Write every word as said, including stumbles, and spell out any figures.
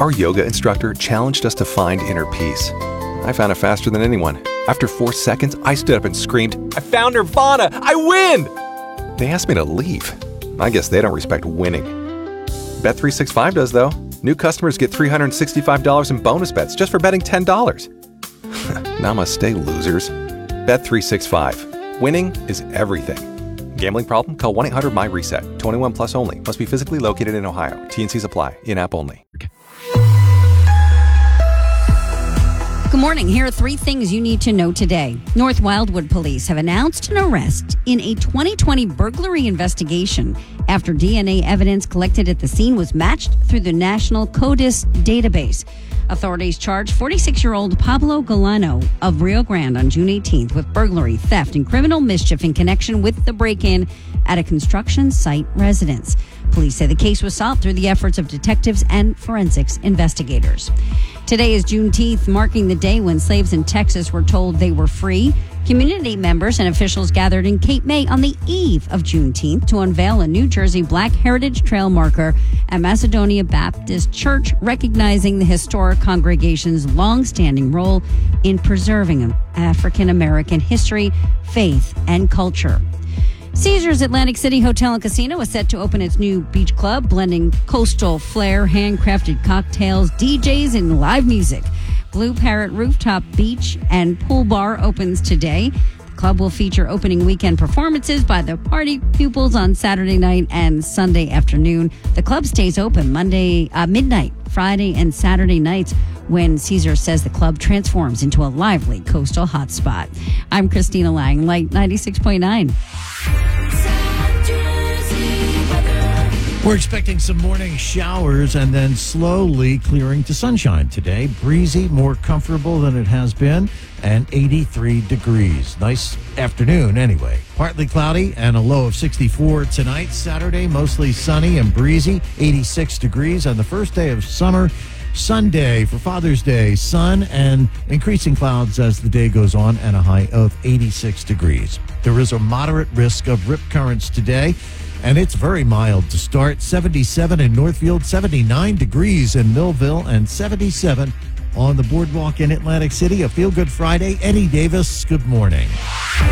Our yoga instructor challenged us to find inner peace. I found it faster than anyone. After four seconds, I stood up and screamed, "I found Nirvana! I win!" They asked me to leave. I guess they don't respect winning. Bet three sixty-five does, though. New customers get three hundred sixty-five dollars in bonus bets just for betting ten dollars. Namaste, losers. Bet three sixty-five. Winning is everything. Gambling problem? Call one eight hundred my reset. twenty-one plus only. Must be physically located in Ohio. T and Cs apply. In-app only. Good morning. Here are three things you need to know today. North Wildwood Police have announced an arrest in a twenty twenty burglary investigation after D N A evidence collected at the scene was matched through the National CODIS database. Authorities charged forty-six-year-old Pablo Galano of Rio Grande on June eighteenth with burglary, theft, and criminal mischief in connection with the break-in at a construction site residence. Police say the case was solved through the efforts of detectives and forensics investigators. Today is Juneteenth, marking the day when slaves in Texas were told they were free. Community members and officials gathered in Cape May on the eve of Juneteenth to unveil a New Jersey Black Heritage Trail marker at Macedonia Baptist Church, recognizing the historic congregation's long-standing role in preserving African American history, faith, and culture. Caesars Atlantic City Hotel and Casino is set to open its new beach club, blending coastal flair, handcrafted cocktails, D Js, and live music. Blue Parrot Rooftop Beach and Pool Bar opens today. The club will feature opening weekend performances by the party pupils on Saturday night and Sunday afternoon. The club stays open Monday, uh, midnight, Friday, and Saturday nights when Caesar says the club transforms into a lively coastal hotspot. I'm Christina Lang, Light ninety-six point nine. We're expecting some morning showers and then slowly clearing to sunshine today. Breezy, more comfortable than it has been, and eighty-three degrees. Nice afternoon anyway. Partly cloudy and a low of sixty-four tonight. Saturday, mostly sunny and breezy, eighty-six degrees on the first day of summer. Sunday for Father's Day, sun and increasing clouds as the day goes on, and a high of eighty-six degrees. There is a moderate risk of rip currents today, and it's very mild to start. seventy-seven in Northfield, seventy-nine degrees in Millville, and seventy-seven on the boardwalk in Atlantic City. A feel-good Friday. Eddie Davis, good morning.